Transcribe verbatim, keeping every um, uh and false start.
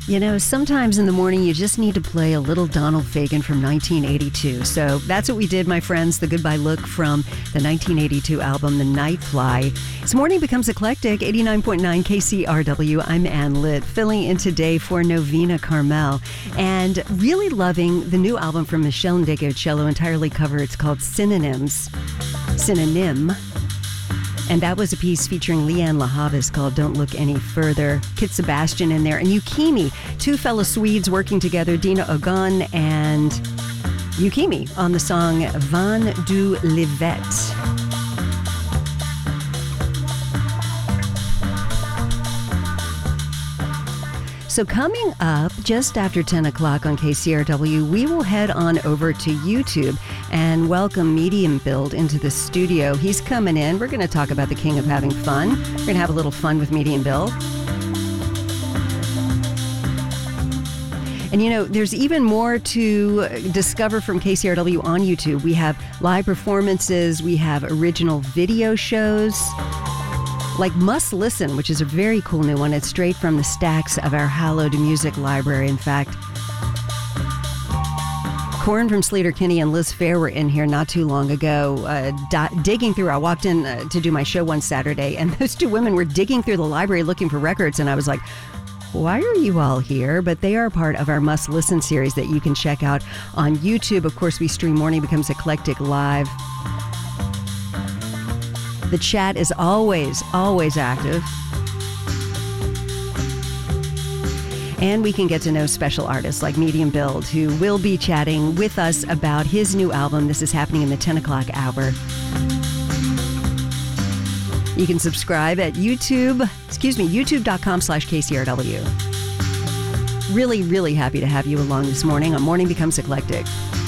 You know, sometimes in the morning you just need to play a little Donald Fagen from nineteen eighty-two. So that's what we did, my friends. The Goodbye Look from the nineteen eighty-two album, The Night Fly. This morning becomes eclectic. eighty-nine point nine K C R W. I'm Ann Litt, filling in today for Novena Carmel. And really loving the new album from Michelle Ndegeocello, entirely cover. It's called Synonyms. Synonym. And that was a piece featuring Leanne LaHavis called Don't Look Any Further. Kit Sebastian in there. And Yukimi, two fellow Swedes working together, Dina Ogon and Yukimi on the song Van du Livet. So coming up just after ten o'clock on K C R W, we will head on over to YouTube and welcome Medium Build into the studio. He's coming in. We're going to talk about the king of having fun. We're going to have a little fun with Medium Build. And you know, there's even more to discover from K C R W on YouTube. We have live performances. We have original video shows. Like Must Listen, which is a very cool new one. It's straight from the stacks of our hallowed music library, in fact. Corin from Sleater-Kinney and Liz Fair were in here not too long ago, uh, di- digging through. I walked in uh, to do my show one Saturday, and those two women were digging through the library looking for records, and I was like, why are you all here? But they are part of our Must Listen series that you can check out on YouTube. Of course, we stream Morning Becomes Eclectic live. The chat is always, always active. And we can get to know special artists like Medium Build, who will be chatting with us about his new album. This is happening in the ten o'clock hour. You can subscribe at YouTube, excuse me, youtube.com slash KCRW. Really, really happy to have you along this morning on Morning Becomes Eclectic.